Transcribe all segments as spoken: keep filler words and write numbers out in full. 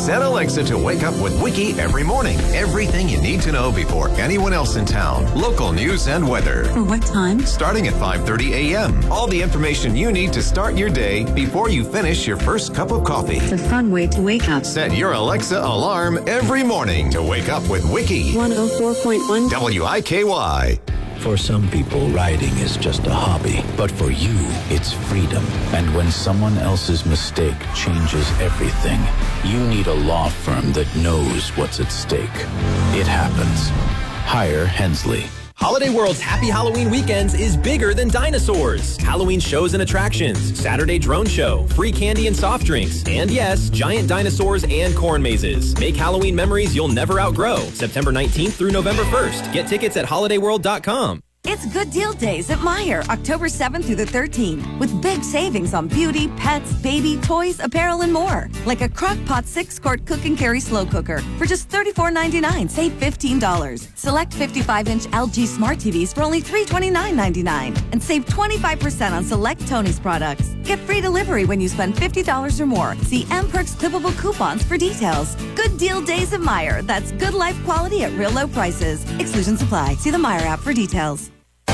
Set Alexa to wake up with Wiki every morning. Everything you need to know before anyone else in town. Local news and weather. For what time? Starting at five thirty a.m. All the information you need to start your day before you finish your first cup of coffee. It's a fun way to wake up. Set your Alexa alarm every morning to wake up with Wiki. one oh four point one W I K Y. For some people, riding is just a hobby. But for you, it's freedom. And when someone else's mistake changes everything, you need a law firm that knows what's at stake. It happens. Hire Hensley. Holiday World's Happy Halloween Weekends is bigger than dinosaurs. Halloween shows and attractions, Saturday drone show, free candy and soft drinks, and yes, giant dinosaurs and corn mazes. Make Halloween memories you'll never outgrow. September nineteenth through November first. Get tickets at holiday world dot com. It's Good Deal Days at Meijer, October seventh through the thirteenth, with big savings on beauty, pets, baby, toys, apparel, and more. Like a Crock-Pot six-quart cook and carry slow cooker for just thirty-four ninety-nine, save fifteen dollars. Select fifty-five inch L G Smart T Vs for only three twenty-nine ninety-nine, and save twenty-five percent on select Tony's products. Get free delivery when you spend fifty dollars or more. See M Perks clippable coupons for details. Good Deal Days at Meijer. That's good life quality at real low prices. Exclusions apply. See the Meijer app for details.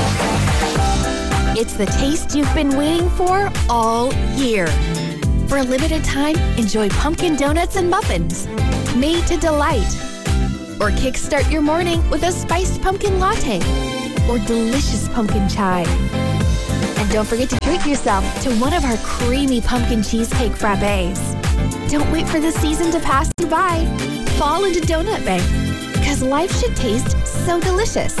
It's the taste you've been waiting for all year. For a limited time, enjoy pumpkin donuts and muffins, made to delight. Or kickstart your morning with a spiced pumpkin latte or delicious pumpkin chai. And don't forget to treat yourself to one of our creamy pumpkin cheesecake frappes. Don't wait for the season to pass you by. Fall into Donut Bank, because life should taste so delicious.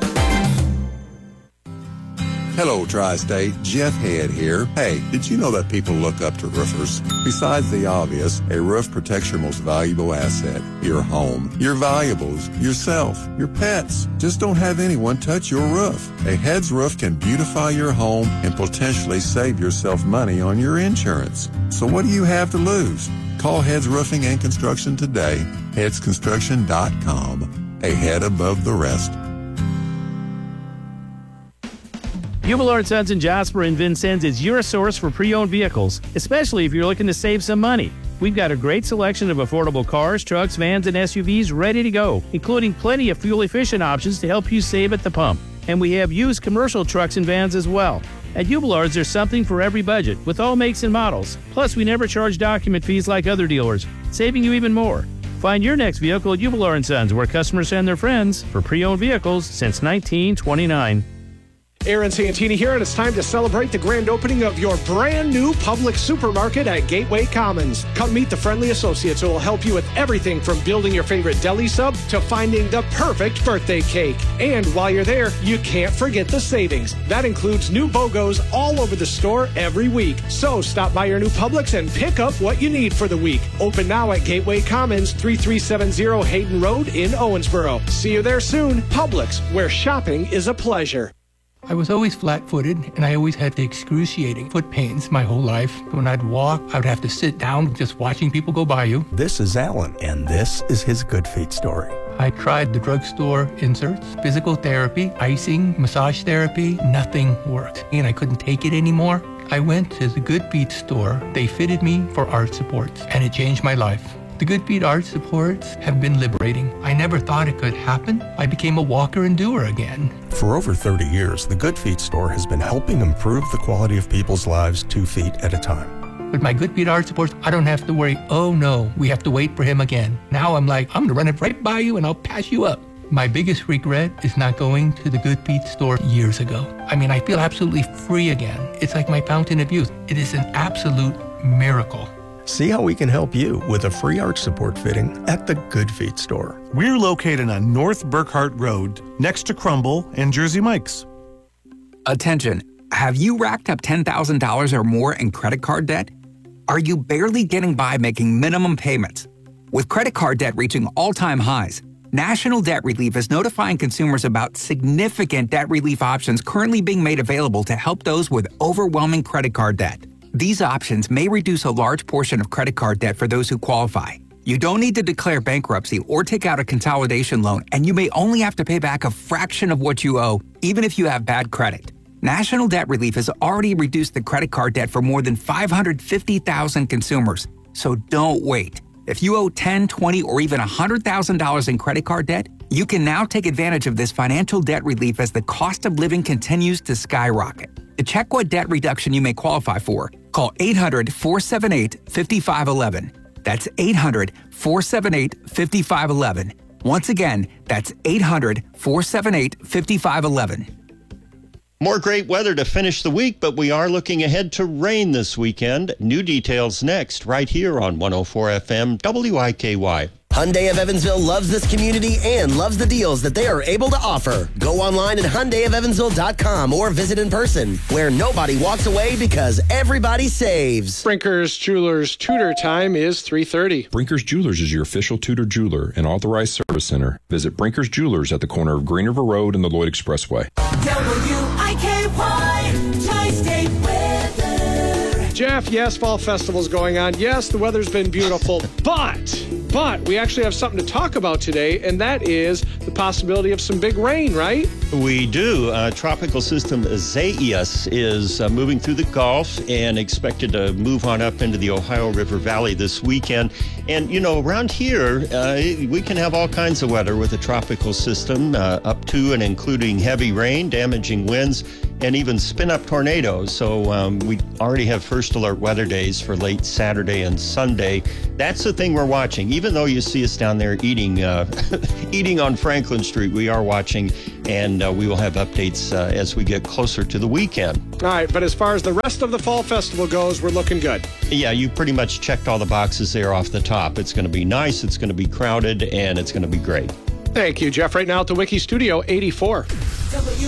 Hello, Tri-State. Jeff Head here. Hey, did you know that people look up to roofers? Besides the obvious, a roof protects your most valuable asset, your home, your valuables, yourself, your pets. Just don't have anyone touch your roof. A Head's roof can beautify your home and potentially save yourself money on your insurance. So what do you have to lose? Call Heads Roofing and Construction today. heads construction dot com. A head above the rest. Hubler and Sons in Jasper and Vincennes is your source for pre-owned vehicles, especially if you're looking to save some money. We've got a great selection of affordable cars, trucks, vans, and S U Vs ready to go, including plenty of fuel-efficient options to help you save at the pump. And we have used commercial trucks and vans as well. At Hubler's, there's something for every budget, with all makes and models. Plus, we never charge document fees like other dealers, saving you even more. Find your next vehicle at Hubler and Sons, where customers send their friends for pre-owned vehicles since nineteen twenty-nine. Aaron Santini here, and it's time to celebrate the grand opening of your brand new Publix supermarket at Gateway Commons. Come meet the friendly associates who will help you with everything from building your favorite deli sub to finding the perfect birthday cake. And while you're there, you can't forget the savings. That includes new BOGOs all over the store every week. So stop by your new Publix and pick up what you need for the week. Open now at Gateway Commons, thirty-three seventy Hayden Road in Owensboro. See you there soon. Publix, where shopping is a pleasure. I was always flat-footed, and I always had the excruciating foot pains my whole life. When I'd walk, I would have to sit down just watching people go by you. This is Alan, and this is his Good Feet story. I tried the drugstore inserts, physical therapy, icing, massage therapy. Nothing worked, and I couldn't take it anymore. I went to the Good Feet store. They fitted me for arch supports, and it changed my life. The Good Feet arch supports have been liberating. I never thought it could happen. I became a walker and doer again. For over thirty years, the Good Feet store has been helping improve the quality of people's lives two feet at a time. With my Good Feet arch supports, I don't have to worry, oh no, we have to wait for him again. Now I'm like, I'm going to run it right by you and I'll pass you up. My biggest regret is not going to the Good Feet store years ago. I mean, I feel absolutely free again. It's like my fountain of youth. It is an absolute miracle. See how we can help you with a free arch support fitting at the Good Feet store. We're located on North Burkhart Road, next to Crumble and Jersey Mike's. Attention, have you racked up ten thousand dollars or more in credit card debt? Are you barely getting by making minimum payments? With credit card debt reaching all-time highs, National Debt Relief is notifying consumers about significant debt relief options currently being made available to help those with overwhelming credit card debt. These options may reduce a large portion of credit card debt for those who qualify. You don't need to declare bankruptcy or take out a consolidation loan, and you may only have to pay back a fraction of what you owe, even if you have bad credit. National Debt Relief has already reduced the credit card debt for more than five hundred fifty thousand consumers, so don't wait. If you owe ten, twenty, or even one hundred thousand dollars in credit card debt, you can now take advantage of this financial debt relief as the cost of living continues to skyrocket. To check what debt reduction you may qualify for, call eight hundred, four seven eight, five five one one. That's eight hundred, four seven eight, five five one one. Once again, that's eight hundred, four seven eight, five five one one. More great weather to finish the week, but we are looking ahead to rain this weekend. New details next, right here on one oh four F M W I K Y. Hyundai of Evansville loves this community and loves the deals that they are able to offer. Go online at Hyundai of Evansville dot com or visit in person, where nobody walks away because everybody saves. Brinker's Jewelers Tudor time is three thirty. Brinker's Jewelers is your official Tudor jeweler and authorized service center. Visit Brinker's Jewelers at the corner of Green River Road and the Lloyd Expressway. W I K Y, Tri-State Weather. Jeff, yes, Fall Festival's going on. Yes, the weather's been beautiful, but... But we actually have something to talk about today, and that is the possibility of some big rain, right? We do. Uh, tropical system Isaias is uh, moving through the Gulf and expected to move on up into the Ohio River Valley this weekend. And, you know, around here, uh, we can have all kinds of weather with a tropical system, uh, up to and including heavy rain, damaging winds, and even spin-up tornadoes. So um, we already have first alert weather days for late Saturday and Sunday. That's the thing we're watching. Even though you see us down there eating uh, eating on Franklin Street, we are watching, and uh, we will have updates uh, as we get closer to the weekend. All right, but as far as the rest of the Fall Festival goes, we're looking good. Yeah, you pretty much checked all the boxes there off the top. It's going to be nice, it's going to be crowded, and it's going to be great. Thank you, Jeff. Right now at the Wiki Studio eighty-four.